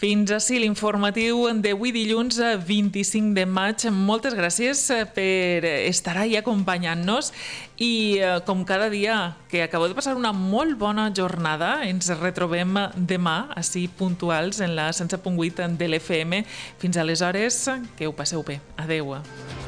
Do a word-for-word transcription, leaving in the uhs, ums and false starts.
Fins ací l'informatiu d'avui dilluns vint-i-cinc de maig. Moltes gràcies per estar ahí acompanyant-nos i com cada dia que acabeu de passar una molt bona jornada, ens retrobem demà així puntuals en la cent set punt vuit de l'F M. Fins aleshores, que ho passeu bé. Adeu.